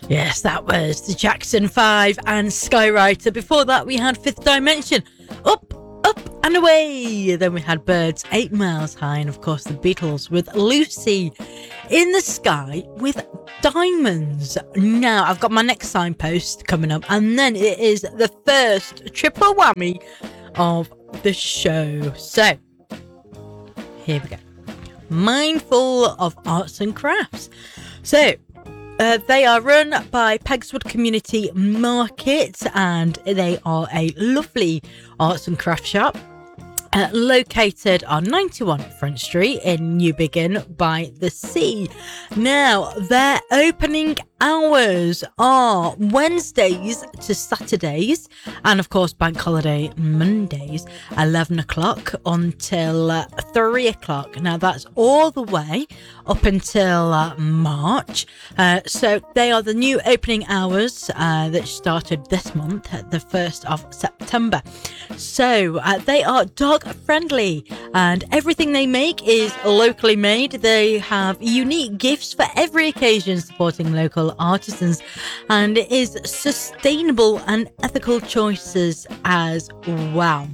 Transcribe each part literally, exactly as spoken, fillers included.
Yes, that was the Jackson five and Skywriter. Before that, we had Fifth Dimension. Up, up and away. Then we had Birds, Eight Miles High. And of course, the Beatles with Lucy in the Sky with Diamonds. Now, I've got my next signpost coming up. And then it is the first triple whammy of the show. So, here we go. Mindful of Arts and Crafts. So, Uh, they are run by Pegswood Community Market, and they are a lovely arts and craft shop uh, located on ninety-one Front Street in Newbiggin by the Sea. Now, their opening hours are Wednesdays to Saturdays, and of course bank holiday Mondays, eleven o'clock until uh, three o'clock. Now that's all the way up until uh, March. Uh, so they are the new opening hours uh, that started this month, the first of September. So uh, they are dog friendly, and everything they make is locally made. They have unique gifts for every occasion, supporting local artisans, and it is sustainable and ethical choices as well.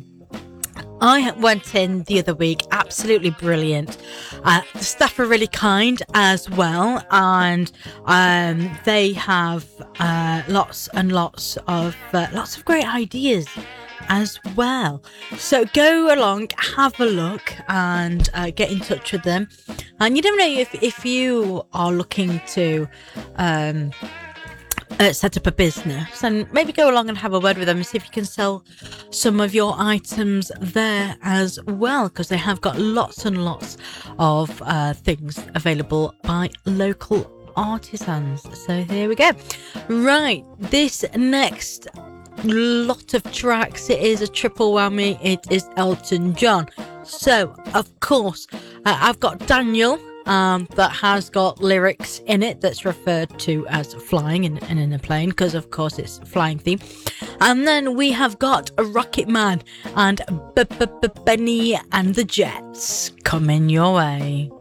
I went in the other week, absolutely brilliant. Uh, the staff are really kind as well, and um, they have uh, lots and lots of uh, lots of great ideas as well. So go along, have a look, and uh, get in touch with them. And you never know, if if you are looking to um, uh, set up a business, and maybe go along and have a word with them and see if you can sell some of your items there as well, because they have got lots and lots of uh, things available by local artisans. So there we go. Right, this next lot of tracks, it is a triple whammy. It is Elton John. So of course uh, I've got Daniel, um, that has got lyrics in it that's referred to as flying in, in, in a plane, because of course it's flying theme. And then we have got a Rocket Man and Benny and the Jets coming your way.